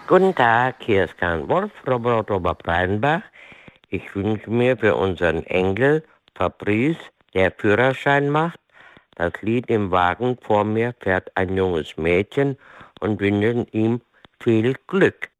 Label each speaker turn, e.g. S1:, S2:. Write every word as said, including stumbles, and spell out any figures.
S1: Guten Tag, hier ist Karl Wolf, Robert Oberbreidenbach. Ich wünsche mir für unseren Enkel Fabrice, der Führerschein macht, das Lied "Im Wagen vor mir fährt ein junges Mädchen" und wünsche ihm viel Glück.